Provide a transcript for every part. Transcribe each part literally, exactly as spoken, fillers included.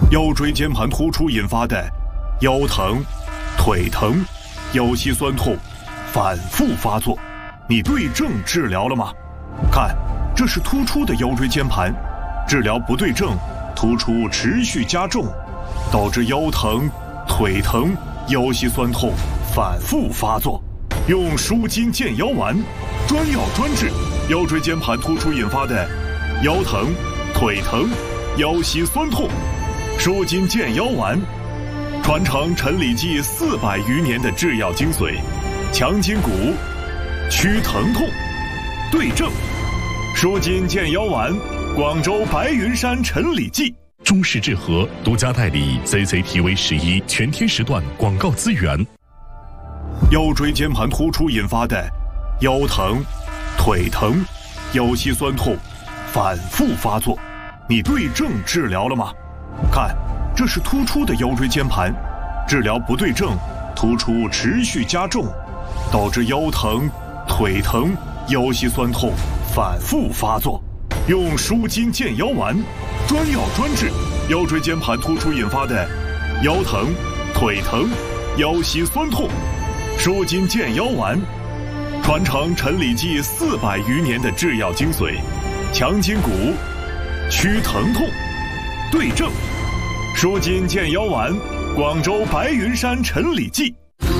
腰椎间盘突出引发的腰疼、腿疼、腰膝酸痛反复发作，你对症治疗了吗？看，这是突出的腰椎间盘，治疗不对症，突出持续加重，导致腰疼、腿疼、腰膝酸痛反复发作。用舒筋健腰丸，专药专治腰椎间盘突出引发的腰疼、腿疼、腰膝酸痛。舒筋健腰丸，传承陈李济四百余年的制药精髓，强筋骨，祛疼痛，对症。舒筋健腰丸，广州白云山陈李济。 中式治和独家代理 C C T V 十一全天时段广告资源。 腰椎间盘突出引发的腰疼、腿疼、腰膝酸痛反复发作，你对症治疗了吗？看，这是突出的腰椎间盘，治疗不对症，突出持续加重，导致腰疼、腿疼、腰膝酸痛反复发作。用舒筋健腰丸，专药专治腰椎间盘突出引发的腰疼、腿疼、腰膝酸痛。舒筋健腰丸，传承陈李济四百余年的制药精髓，强筋骨，祛疼痛，对症。舒筋健腰丸，广州白云山陈李济。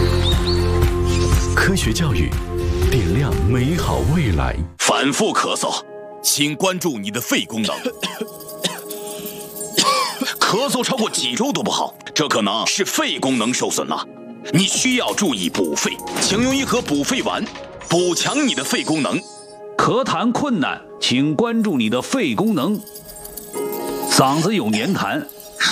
科学教育，点亮美好未来。 反复咳嗽，请关注你的肺功能。咳嗽超过几周都不好，这可能是肺功能受损了。你需要注意补肺，请用一盒补肺丸，补强你的肺功能。 咳痰困难，请关注你的肺功能。嗓子有黏痰，